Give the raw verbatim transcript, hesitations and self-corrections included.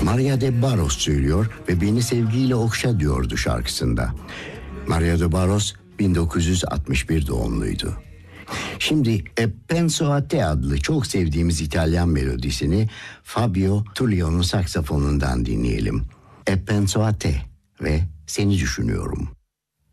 Maria de Barros söylüyor ve beni sevgiyle okşa diyordu şarkısında. Maria de Barros bin dokuz yüz altmış bir doğumluydu. Şimdi E Penso a Te adlı çok sevdiğimiz İtalyan melodisini Fabio Tullio'nun saksafonundan dinleyelim. E Penso a Te ve Seni Düşünüyorum.